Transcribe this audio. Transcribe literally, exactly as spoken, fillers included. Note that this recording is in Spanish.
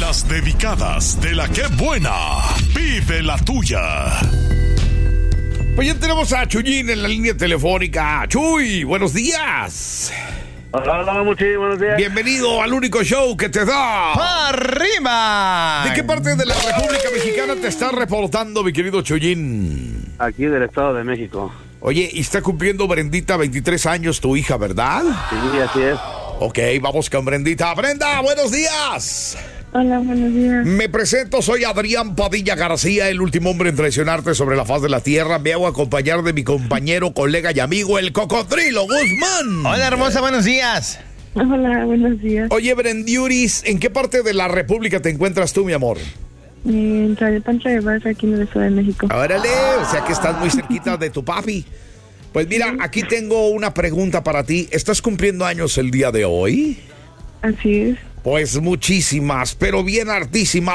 Las dedicadas de la que buena. Pide la tuya. Pues ya tenemos a Chuyín en la línea telefónica. Chuy, buenos días. Hola, hola, Muchi, buenos días. Bienvenido al único show que te da ¡Arriba! ¿De qué parte de la República Mexicana te estás reportando, mi querido Chuyín? Aquí del Estado de México. Oye, y está cumpliendo Brendita veintitrés años, tu hija, ¿verdad? Sí, así es. Ok, vamos con Brendita. Brenda, buenos días. Hola, buenos días. Me presento, soy Adrián Padilla García, el último hombre en traicionarte sobre la faz de la tierra. Me hago acompañar de mi compañero, colega y amigo, el Cocodrilo Guzmán. Hola, hermosa, buenos días. Hola, buenos días. Oye, Brendiuris, ¿en qué parte de la República te encuentras tú, mi amor? En Tlalpan de Barza, aquí en el Estado de México. Órale, o sea que estás muy cerquita de tu papi. Pues mira, aquí tengo una pregunta para ti. ¿Estás cumpliendo años el día de hoy? Así es. Pues muchísimas, pero bien hartísimas.